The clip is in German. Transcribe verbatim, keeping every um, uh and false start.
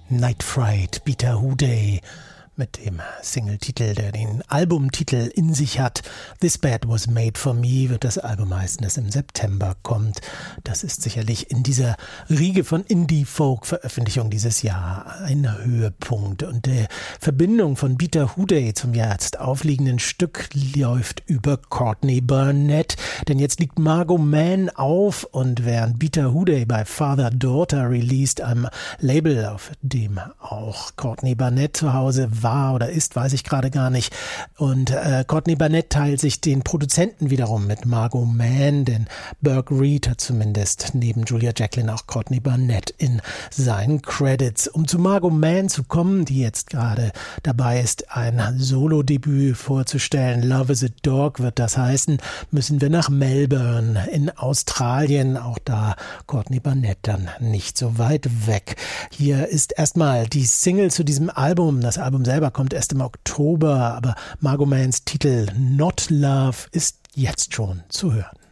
Night Fright, Peter Houday mit dem Singletitel, der den Albumtitel in sich hat. This Bed Was Made For Me wird das Album heißen, das im September kommt. Das ist sicherlich in dieser Riege von Indie-Folk-Veröffentlichungen dieses Jahr ein Höhepunkt. Und die Verbindung von Peter Houday zum jetzt aufliegenden Stück läuft über Courtney Barnett. Denn jetzt liegt Margot Mann auf und während Peter Houday bei Father Daughter released, einem Label, auf dem auch Courtney Barnett zu Hause war oder ist, weiß ich gerade gar nicht. Und äh, Courtney Barnett teilt sich den Produzenten wiederum mit Margot Mann, denn Burke Reed hat zumindest neben Julia Jacklin auch Courtney Barnett in seinen Credits. Um zu Margot Mann zu kommen, die jetzt gerade dabei ist, ein Solo-Debüt vorzustellen, Love is a Dog wird das heißen, müssen wir nach Melbourne in Australien, auch da Courtney Barnett dann nicht so weit weg. Hier ist erstmal die Single zu diesem Album, das Album selber kommt erst im Oktober, aber Margot Manns Titel Not Love ist jetzt schon zu hören.